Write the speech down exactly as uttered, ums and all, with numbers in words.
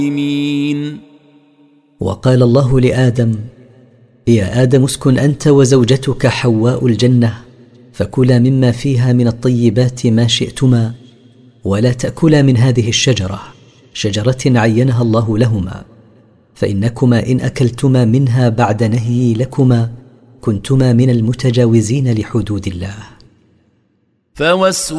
وقال الله لآدم: يا آدم اسكن أنت وزوجتك حواء الجنة، فكلا مما فيها من الطيبات ما شئتما، ولا تأكلا من هذه الشجرة، شجرة عينها الله لهما، فإنكما إن أكلتما منها بعد نهي لكما كنتما من المتجاوزين لحدود الله.